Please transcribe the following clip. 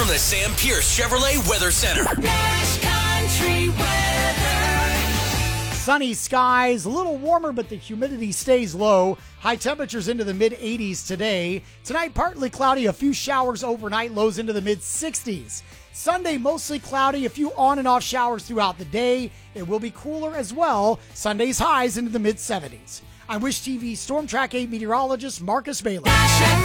from the Sam Pierce Chevrolet Weather Center. Nash Country Weather. Sunny skies, a little warmer, but the humidity stays low. High temperatures into the mid-80s today. Tonight, partly cloudy, a few showers overnight, lows into the mid-60s. Sunday, mostly cloudy, a few on and off showers throughout the day. It will be cooler as well. Sunday's highs into the mid-70s. I'm Wish TV Storm Track 8 meteorologist Marcus Bailey.